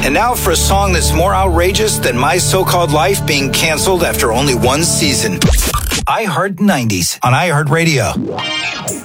And now for a song that's more outrageous than My So-Called Life being canceled after only one season. I Heart 90s on iHeartRadio.